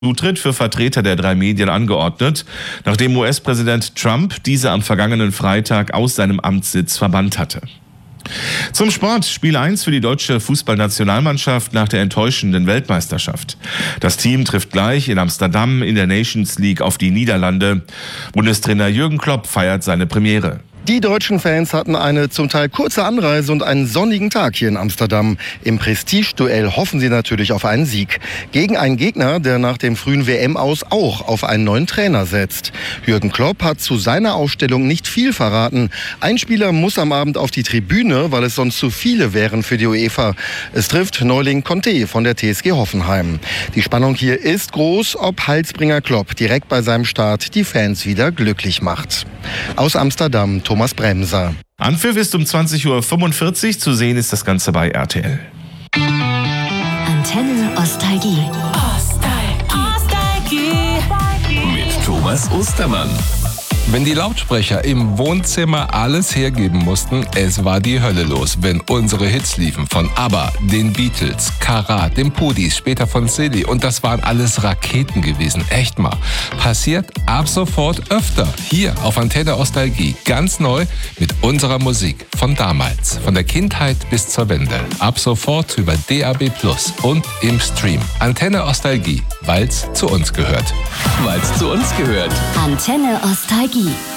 Zutritt für Vertreter der 3 Medien angeordnet, nachdem US-Präsident Trump diese am vergangenen Freitag aus seinem Amtssitz verbannt hatte. Zum Sport, Spiel 1 für die deutsche Fußballnationalmannschaft nach der enttäuschenden Weltmeisterschaft. Das Team trifft gleich in Amsterdam in der Nations League auf die Niederlande. Bundestrainer Jürgen Klopp feiert seine Premiere. Die deutschen Fans hatten eine zum Teil kurze Anreise und einen sonnigen Tag hier in Amsterdam. Im Prestigeduell hoffen sie natürlich auf einen Sieg. Gegen einen Gegner, der nach dem frühen WM-Aus auch auf einen neuen Trainer setzt. Jürgen Klopp hat zu seiner Aufstellung nicht viel verraten. Ein Spieler muss am Abend auf die Tribüne, weil es sonst zu viele wären für die UEFA. Es trifft Neuling Conte von der TSG Hoffenheim. Die Spannung hier ist groß, ob Heilsbringer Klopp direkt bei seinem Start die Fans wieder glücklich macht. Aus Amsterdam, Thomas Bremser. Anpfiff ist um 20.45 Uhr. Zu sehen ist das Ganze bei RTL. Antenne Nostalgie. Mit Thomas Ostermann. Wenn die Lautsprecher im Wohnzimmer alles hergeben mussten, es war die Hölle los, wenn unsere Hits liefen. Von ABBA, den Beatles, Karat, den Pudis, später von Silly. Und das waren alles Raketen gewesen. Echt mal. Passiert ab sofort öfter. Hier auf Antenne Nostalgie. Ganz neu mit unserer Musik von damals. Von der Kindheit bis zur Wende. Ab sofort über DAB+ und im Stream. Antenne Nostalgie, weil's zu uns gehört. Antenne Nostalgie.